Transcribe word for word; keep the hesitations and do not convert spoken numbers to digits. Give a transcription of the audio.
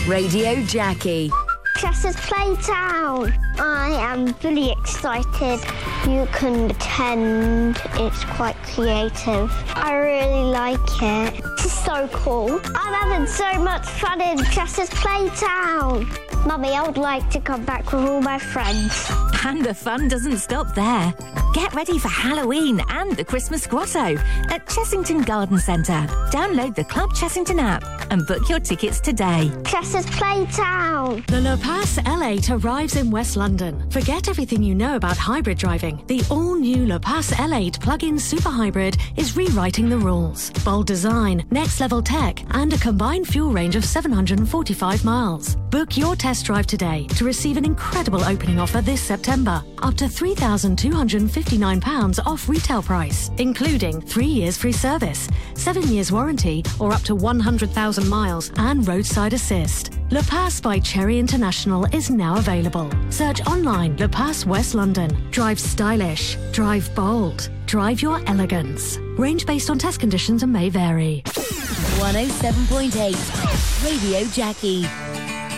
Radio Jackie. Chester's Playtown. I am really excited. You can pretend it's quite creative. I really like it. This is so cool. I'm having so much fun in Chester's Playtown. Mummy, I would like to come back with all my friends. And the fun doesn't stop there. Get ready for Halloween and the Christmas Grotto at Chessington Garden Centre. Download the Club Chessington app and book your tickets today. Chester's Playtown. The Le Pass L eight arrives in West London. Forget everything you know about hybrid driving. The all-new Le Pass L eight plug-in super hybrid is rewriting the rules. Bold design, next-level tech, and a combined fuel range of seven hundred forty-five miles. Book your test drive today to receive an incredible opening offer this September. Up to three thousand two hundred fifty-nine pounds off retail price, including three years free service, seven years warranty, or up to one hundred thousand miles and roadside assist. Le Pass by Cherry International is now available. Search online Le Pass West London. Drive stylish. Drive bold. Drive your elegance. Range based on test conditions and may vary. one oh seven point eight Radio Jackie.